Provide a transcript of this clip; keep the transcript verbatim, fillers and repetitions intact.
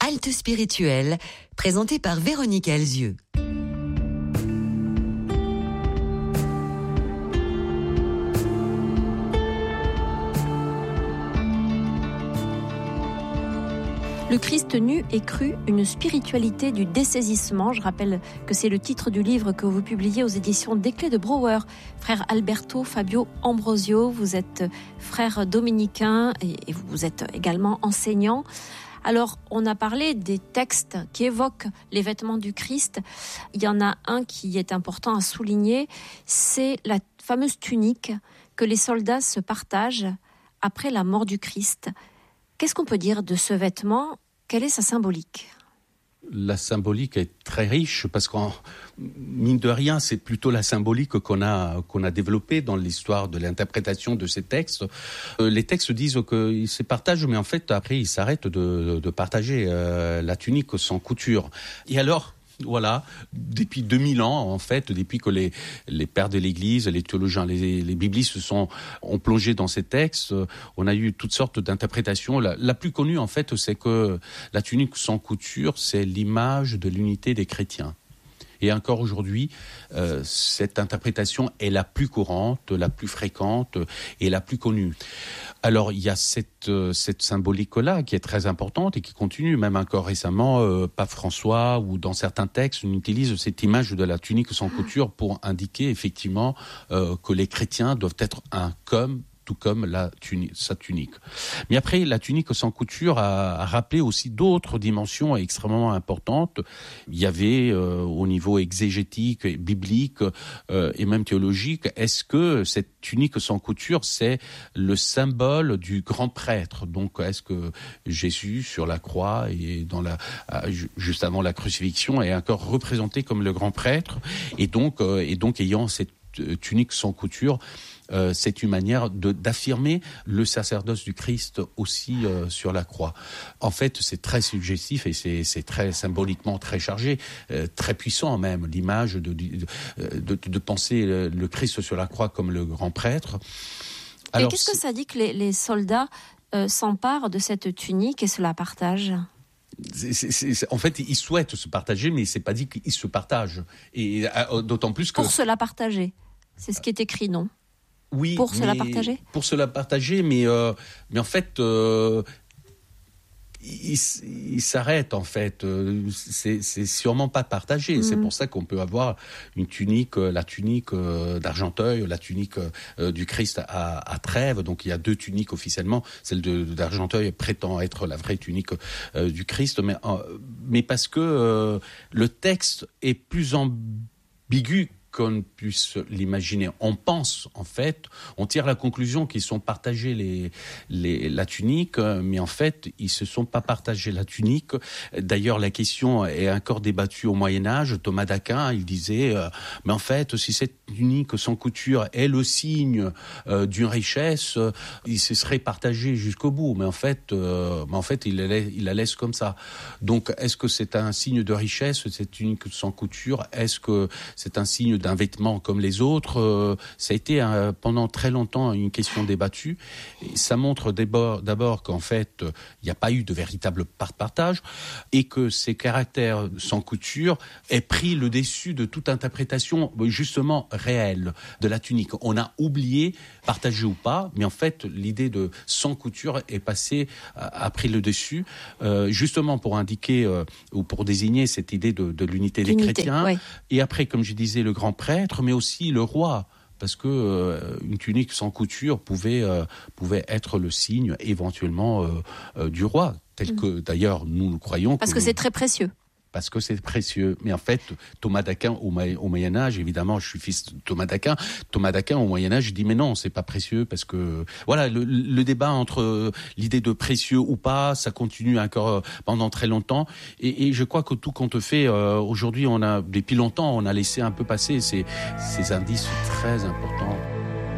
Halte spirituelle, présentée par Véronique Alzieux. Le Christ nu et cru, une spiritualité du dessaisissement. Je rappelle que c'est le titre du livre que vous publiez aux éditions des Clés de Brouwer. Frère Alberto Fabio Ambrosio, vous êtes frère dominicain et vous êtes également enseignant. Alors, on a parlé des textes qui évoquent les vêtements du Christ. Il y en a un qui est important à souligner, c'est la fameuse tunique que les soldats se partagent après la mort du Christ. Qu'est-ce qu'on peut dire de ce vêtement ? Quelle est sa symbolique ? La symbolique est très riche parce qu'en mine de rien, c'est plutôt la symbolique qu'on a qu'on a développée dans l'histoire de l'interprétation de ces textes. Euh, les textes disent qu'ils se partagent, mais en fait après ils s'arrêtent de, de partager euh, la tunique sans couture. Et alors, voilà, depuis deux mille ans, en fait, depuis que les, les pères de l'Église, les théologiens, les, les biblistes se sont, ont plongé dans ces textes, on a eu toutes sortes d'interprétations. La, la plus connue, en fait, c'est que la tunique sans couture, c'est l'image de l'unité des chrétiens. Et encore aujourd'hui, euh, cette interprétation est la plus courante, la plus fréquente et la plus connue. Alors, il y a cette, euh, cette symbolique-là qui est très importante et qui continue. Même encore récemment, euh, Pape François, ou dans certains textes, on utilise cette image de la tunique sans couture pour indiquer effectivement euh, que les chrétiens doivent être un comme tout comme la tunique, sa tunique. Mais après, la tunique sans couture a, a rappelé aussi d'autres dimensions extrêmement importantes. Il y avait, euh, au niveau exégétique, biblique euh, et même théologique, est-ce que cette tunique sans couture, c'est le symbole du grand prêtre ? Donc, est-ce que Jésus, sur la croix et dans la, juste avant la crucifixion, est encore représenté comme le grand prêtre ? Et donc, euh, et donc ayant cette tunique sans couture, Euh, c'est une manière de, d'affirmer le sacerdoce du Christ aussi euh, sur la croix. En fait, c'est très suggestif et c'est, c'est très symboliquement très chargé, euh, très puissant même, l'image de, de, de, de penser le, le Christ sur la croix comme le grand prêtre. Alors, et qu'est-ce que ça dit que les, les soldats euh, s'emparent de cette tunique et se la partagent ? C'est, c'est, c'est, en fait, ils souhaitent se partager, mais c'est pas dit qu'ils se partagent. Et euh, d'autant plus que... Pour se la partager, c'est ce qui est écrit, non ? Oui, pour se la partager. Pour se la partager, mais euh, mais en fait, euh, il, il s'arrête en fait. C'est c'est sûrement pas partagé. Mmh. C'est pour ça qu'on peut avoir une tunique, la tunique d'Argenteuil, la tunique du Christ à, à Trèves. Donc il y a deux tuniques officiellement. Celle de d'Argenteuil prétend être la vraie tunique euh, du Christ, mais euh, mais parce que euh, le texte est plus ambigu qu'on puisse l'imaginer. On pense, en fait, on tire la conclusion qu'ils sont partagés les, les, la tunique, mais en fait, ils se sont pas partagés la tunique. D'ailleurs, la question est encore débattue au Moyen-Âge. Thomas d'Aquin, il disait, euh, mais en fait, si cette tunique sans couture est le signe euh, d'une richesse, euh, il se serait partagé jusqu'au bout. Mais en fait, euh, mais en fait, il la, laisse, il la laisse comme ça. Donc, est-ce que c'est un signe de richesse, cette tunique sans couture ? Est-ce que c'est un signe d'un vêtement comme les autres? euh, Ça a été euh, pendant très longtemps une question débattue. Et ça montre d'abord, d'abord qu'en fait, il euh, n'y a pas eu de véritable partage et que ces caractères sans couture aient pris le dessus de toute interprétation justement réelle de la tunique. On a oublié, partagé ou pas, mais en fait, l'idée de sans couture est passée, a, a pris le dessus, euh, justement pour indiquer euh, ou pour désigner cette idée de, de l'unité, l'unité des chrétiens. Ouais. Et après, comme je disais, le grand prêtre, mais aussi le roi, parce que euh, une tunique sans couture pouvait euh, pouvait être le signe éventuellement euh, euh, du roi, tel mmh. que d'ailleurs nous le croyons. Parce que, que c'est très précieux. Parce que c'est précieux. Mais en fait, Thomas d'Aquin, au, au Moyen-Âge, évidemment, je suis fils de Thomas d'Aquin, Thomas d'Aquin, au Moyen-Âge, il dit, mais non, c'est pas précieux, parce que, voilà, le, le débat entre l'idée de précieux ou pas, ça continue encore pendant très longtemps. Et, et je crois que tout compte fait, euh, aujourd'hui, on a, depuis longtemps, on a laissé un peu passer ces, ces indices très importants.